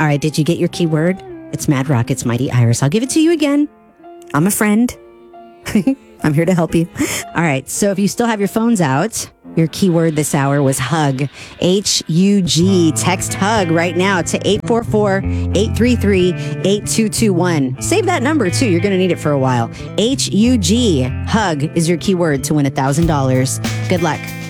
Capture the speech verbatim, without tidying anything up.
All right, did you get your keyword? It's Mad Rockets Mighty Iris. I'll give it to you again. I'm a friend. I'm here to help you. All right, so if you still have your phones out, your keyword this hour was hug. H U G. Text hug right now to eight four four, eight three three, eight two two one. Save that number too. You're going to need it for a while. H U G. Hug is your keyword to win one thousand dollars. Good luck.